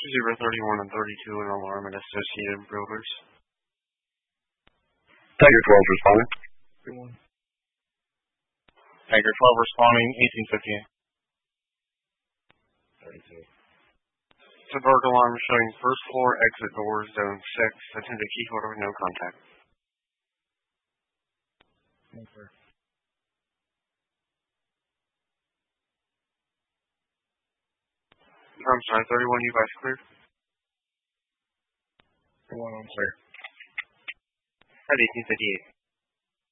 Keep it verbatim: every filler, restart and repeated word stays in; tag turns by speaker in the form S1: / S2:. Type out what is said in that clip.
S1: zero thirty-one and thirty-two, an alarm at Associated Builders.
S2: Tiger twelve responding.
S1: Tiger twelve responding, eighteen fifty-eight.
S3: thirty-two.
S1: It's a burglar alarm showing first floor exit doors, zone six. Attend to key holder with no contact.
S3: Transfer.
S1: I'm sorry, thirty-one, you guys cleared?
S3: thirty-one on clear.
S1: At eighteen fifty-eight.